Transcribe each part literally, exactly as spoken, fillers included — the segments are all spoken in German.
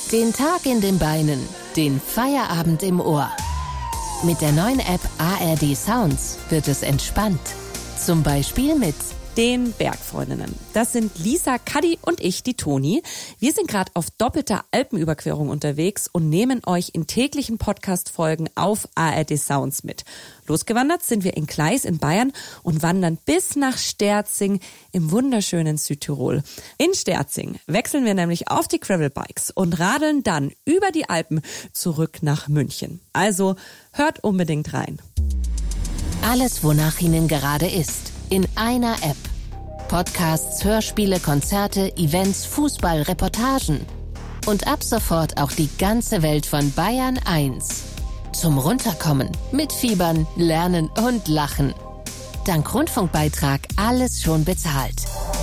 Den Tag in den Beinen, den Feierabend im Ohr. Mit der neuen App A R D Sounds wird es entspannt. Zum Beispiel mit den Bergfreundinnen. Das sind Lisa, Kadi und ich, die Toni. Wir sind gerade auf doppelter Alpenüberquerung unterwegs und nehmen euch in täglichen Podcast-Folgen auf A R D Sounds mit. Losgewandert sind wir in Gleis in Bayern und wandern bis nach Sterzing im wunderschönen Südtirol. In Sterzing wechseln wir nämlich auf die Gravelbikes und radeln dann über die Alpen zurück nach München. Also hört unbedingt rein. Alles, wonach Ihnen gerade ist, in einer App. Podcasts, Hörspiele, Konzerte, Events, Fußball, Reportagen. Und ab sofort auch die ganze Welt von Bayern eins. Zum Runterkommen, mitfiebern, lernen und lachen. Dank Rundfunkbeitrag alles schon bezahlt.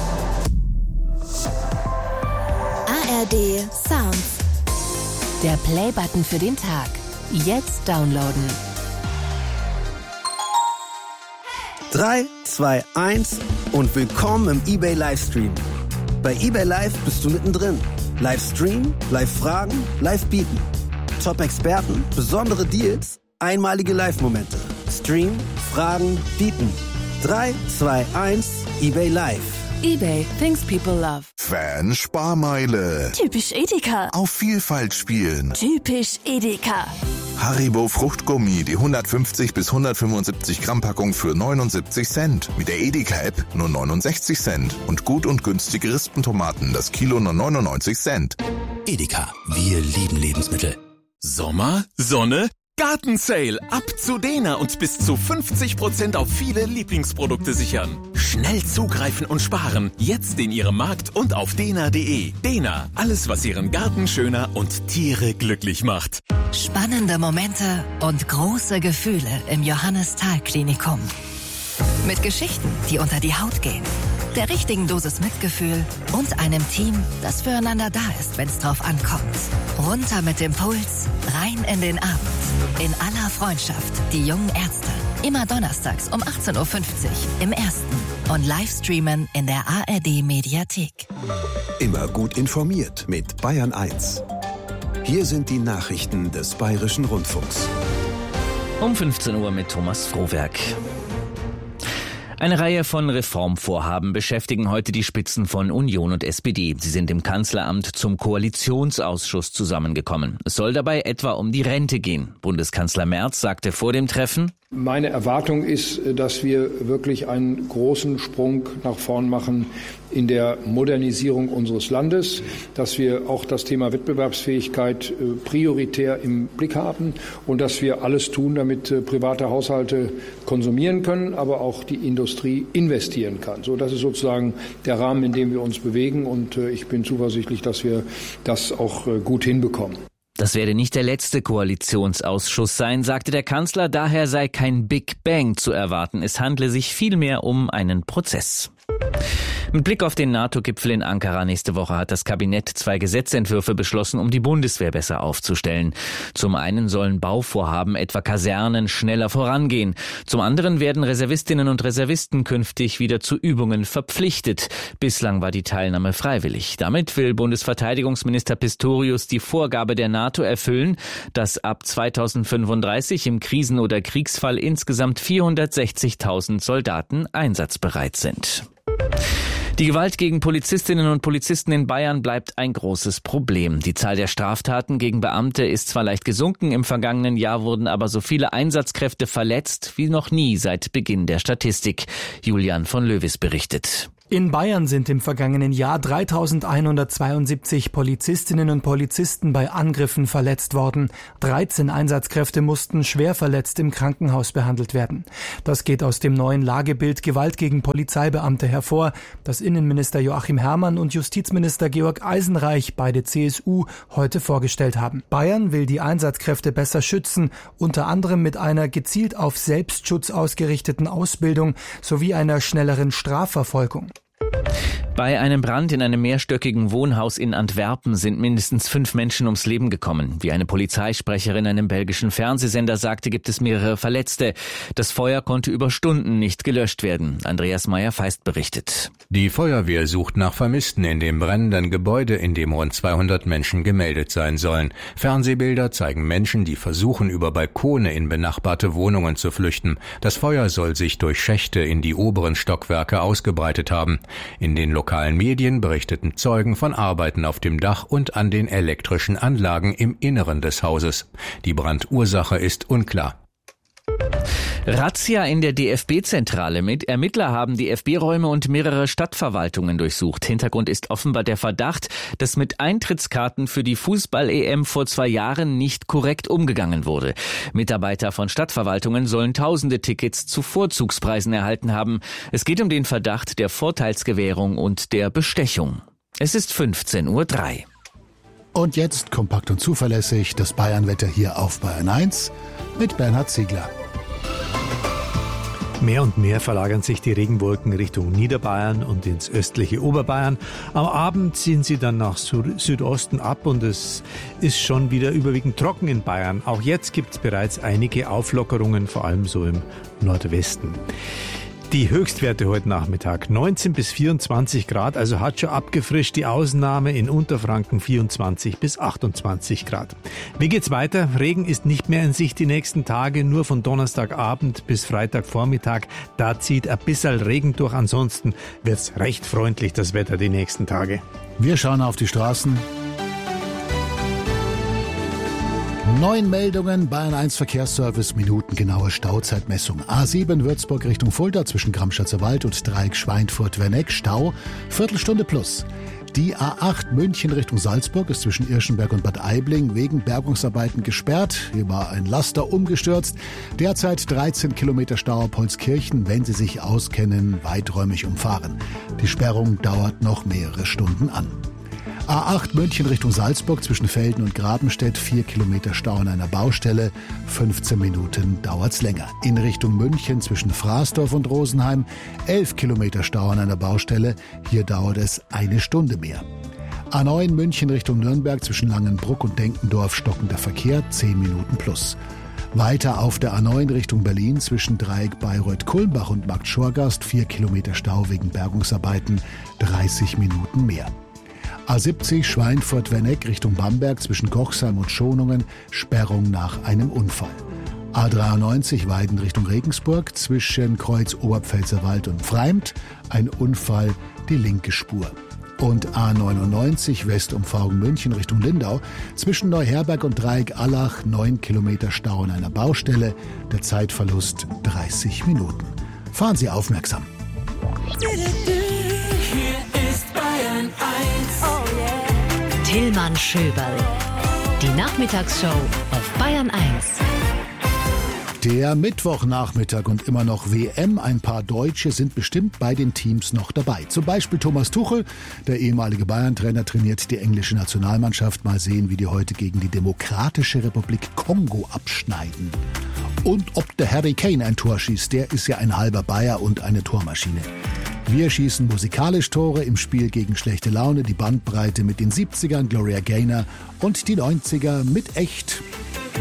A R D Sounds. Der Play-Button für den Tag. Jetzt downloaden. drei, zwei, eins und willkommen im eBay Livestream. Bei eBay Live bist du mittendrin. Livestream, Live-Fragen, Live-Bieten. Top-Experten, besondere Deals, einmalige Live-Momente. Stream, Fragen, Bieten. drei, zwei, eins, eBay Live. eBay, things people love. Fan-Sparmeile. Typisch Edeka. Auf Vielfalt spielen. Typisch Edeka. Haribo Fruchtgummi, die hundertfünfzig bis hundertfünfundsiebzig Gramm Packung für neunundsiebzig Cent. Mit der Edeka-App nur neunundsechzig Cent. Und gut und günstige Rispentomaten, das Kilo nur neunundneunzig Cent. Edeka, wir lieben Lebensmittel. Sommer, Sonne, Gartensale. Ab zu Dena und bis zu fünfzig Prozent auf viele Lieblingsprodukte sichern. Schnell zugreifen und sparen. Jetzt in Ihrem Markt und auf dena punkt de. Dena, alles was Ihren Garten schöner und Tiere glücklich macht. Spannende Momente und große Gefühle im Johannes-Thal-Klinikum. Mit Geschichten, die unter die Haut gehen. Der richtigen Dosis Mitgefühl und einem Team, das füreinander da ist, wenn es drauf ankommt. Runter mit dem Puls, rein in den Abend. In aller Freundschaft, die jungen Ärzte. Immer donnerstags um achtzehn Uhr fünfzig im Ersten und Livestreamen in der A R D-Mediathek. Immer gut informiert mit Bayern eins. Hier sind die Nachrichten des Bayerischen Rundfunks. Um fünfzehn Uhr mit Thomas Frohwerk. Eine Reihe von Reformvorhaben beschäftigen heute die Spitzen von Union und S P D. Sie sind im Kanzleramt zum Koalitionsausschuss zusammengekommen. Es soll dabei etwa um die Rente gehen. Bundeskanzler Merz sagte vor dem Treffen: Meine Erwartung ist, dass wir wirklich einen großen Sprung nach vorn machen in der Modernisierung unseres Landes, dass wir auch das Thema Wettbewerbsfähigkeit prioritär im Blick haben und dass wir alles tun, damit private Haushalte konsumieren können, aber auch die Industrie investieren kann. So, das ist sozusagen der Rahmen, in dem wir uns bewegen, und ich bin zuversichtlich, dass wir das auch gut hinbekommen. Das werde nicht der letzte Koalitionsausschuss sein, sagte der Kanzler. Daher sei kein Big Bang zu erwarten. Es handle sich vielmehr um einen Prozess. Mit Blick auf den NATO-Gipfel in Ankara nächste Woche hat das Kabinett zwei Gesetzentwürfe beschlossen, um die Bundeswehr besser aufzustellen. Zum einen sollen Bauvorhaben, etwa Kasernen, schneller vorangehen. Zum anderen werden Reservistinnen und Reservisten künftig wieder zu Übungen verpflichtet. Bislang war die Teilnahme freiwillig. Damit will Bundesverteidigungsminister Pistorius die Vorgabe der NATO erfüllen, dass ab zweitausendfünfunddreißig im Krisen- oder Kriegsfall insgesamt vierhundertsechzigtausend Soldaten einsatzbereit sind. Die Gewalt gegen Polizistinnen und Polizisten in Bayern bleibt ein großes Problem. Die Zahl der Straftaten gegen Beamte ist zwar leicht gesunken, im vergangenen Jahr wurden aber so viele Einsatzkräfte verletzt wie noch nie seit Beginn der Statistik. Julian von Löwis berichtet. In Bayern sind im vergangenen Jahr dreitausendeinhundertzweiundsiebzig Polizistinnen und Polizisten bei Angriffen verletzt worden. dreizehn Einsatzkräfte mussten schwer verletzt im Krankenhaus behandelt werden. Das geht aus dem neuen Lagebild Gewalt gegen Polizeibeamte hervor, das Innenminister Joachim Herrmann und Justizminister Georg Eisenreich, beide C S U, heute vorgestellt haben. Bayern will die Einsatzkräfte besser schützen, unter anderem mit einer gezielt auf Selbstschutz ausgerichteten Ausbildung sowie einer schnelleren Strafverfolgung. Bei einem Brand in einem mehrstöckigen Wohnhaus in Antwerpen sind mindestens fünf Menschen ums Leben gekommen. Wie eine Polizeisprecherin einem belgischen Fernsehsender sagte, gibt es mehrere Verletzte. Das Feuer konnte über Stunden nicht gelöscht werden. Andreas Meyer-Feist berichtet. Die Feuerwehr sucht nach Vermissten in dem brennenden Gebäude, in dem rund zweihundert Menschen gemeldet sein sollen. Fernsehbilder zeigen Menschen, die versuchen, über Balkone in benachbarte Wohnungen zu flüchten. Das Feuer soll sich durch Schächte in die oberen Stockwerke ausgebreitet haben. In den lokalen Medien berichteten Zeugen von Arbeiten auf dem Dach und an den elektrischen Anlagen im Inneren des Hauses. Die Brandursache ist unklar. Razzia in der D F B-Zentrale. Mit Ermittler haben die F B-Räume und mehrere Stadtverwaltungen durchsucht. Hintergrund ist offenbar der Verdacht, dass mit Eintrittskarten für die Fußball-E M vor zwei Jahren nicht korrekt umgegangen wurde. Mitarbeiter von Stadtverwaltungen sollen tausende Tickets zu Vorzugspreisen erhalten haben. Es geht um den Verdacht der Vorteilsgewährung und der Bestechung. Es ist fünfzehn Uhr drei. Und jetzt kompakt und zuverlässig das Bayernwetter hier auf Bayern eins mit Bernhard Ziegler. Mehr und mehr verlagern sich die Regenwolken Richtung Niederbayern und ins östliche Oberbayern. Am Abend ziehen sie dann nach Südosten ab und es ist schon wieder überwiegend trocken in Bayern. Auch jetzt gibt es bereits einige Auflockerungen, vor allem so im Nordwesten. Die Höchstwerte heute Nachmittag neunzehn bis vierundzwanzig Grad, also hat schon abgefrischt. Die Ausnahme in Unterfranken vierundzwanzig bis achtundzwanzig Grad. Wie geht's weiter? Regen ist nicht mehr in Sicht die nächsten Tage, nur von Donnerstagabend bis Freitagvormittag. Da zieht ein bisschen Regen durch, ansonsten wird's recht freundlich, das Wetter die nächsten Tage. Wir schauen auf die Straßen. Neun Meldungen, Bayern eins Verkehrsservice, minutengenaue Stauzeitmessung. A sieben Würzburg Richtung Fulda zwischen Gramschatzer Wald und Dreieck Schweinfurt-Werneck, Stau, Viertelstunde plus. Die A acht München Richtung Salzburg ist zwischen Irschenberg und Bad Aibling wegen Bergungsarbeiten gesperrt. Hier war ein Laster umgestürzt. Derzeit dreizehn Kilometer Stau ab Holzkirchen, wenn Sie sich auskennen, weiträumig umfahren. Die Sperrung dauert noch mehrere Stunden an. A acht München Richtung Salzburg zwischen Velden und Grabenstedt, vier Kilometer Stau an einer Baustelle, fünfzehn Minuten dauert's länger. In Richtung München zwischen Fraßdorf und Rosenheim, elf Kilometer Stau an einer Baustelle, hier dauert es eine Stunde mehr. A neun München Richtung Nürnberg zwischen Langenbruck und Denkendorf stockender Verkehr, zehn Minuten plus. Weiter auf der A neun Richtung Berlin zwischen Dreieck Bayreuth-Kulmbach und Markt Schorgast, vier Kilometer Stau wegen Bergungsarbeiten, dreißig Minuten mehr. A siebzig Schweinfurt-Werneck Richtung Bamberg zwischen Gochsheim und Schonungen, Sperrung nach einem Unfall. A dreiundneunzig Weiden Richtung Regensburg zwischen Kreuz Oberpfälzerwald und Pfreimt, ein Unfall, die linke Spur. Und A neunundneunzig Westumfahrung München Richtung Lindau zwischen Neuherberg und Dreieck Allach, neun Kilometer Stau an einer Baustelle, der Zeitverlust dreißig Minuten. Fahren Sie aufmerksam. Tillmann Schöberl. Die Nachmittagsshow auf Bayern eins. Der Mittwochnachmittag und immer noch W M. Ein paar Deutsche sind bestimmt bei den Teams noch dabei. Zum Beispiel Thomas Tuchel, der ehemalige Bayern-Trainer, trainiert die englische Nationalmannschaft. Mal sehen, wie die heute gegen die Demokratische Republik Kongo abschneiden. Und ob der Harry Kane ein Tor schießt, der ist ja ein halber Bayer und eine Tormaschine. Wir schießen musikalisch Tore im Spiel gegen schlechte Laune, die Bandbreite mit den siebzigern, Gloria Gaynor und die neunziger mit echt.